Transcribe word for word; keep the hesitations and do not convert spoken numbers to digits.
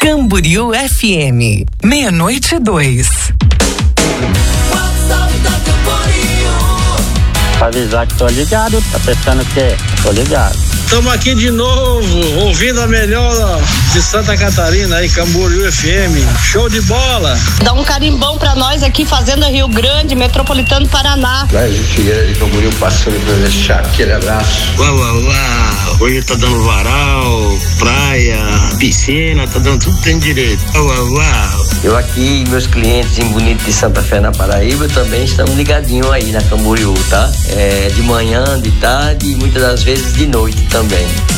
Camboriú F M, meia-noite e dois. Pra avisar que tô ligado, tá pensando o quê? Tô ligado. Estamos aqui de novo, ouvindo a melhor de Santa Catarina aí, Camboriú F M. Show de bola! Dá um carimbão pra nós aqui, Fazenda Rio Grande, Metropolitano Paraná. Vai, Juqueira de Camboriú passando pra deixar aquele abraço. Uau, uau, uau. Hoje tá dando varal, praia, piscina, tá dando tudo tem direito. Uau, uau, uau. Eu aqui e meus clientes em Bonito de Santa Fé, na Paraíba, também estamos ligadinhos aí na Camboriú, tá? É, de manhã, de tarde e muitas das vezes de noite também.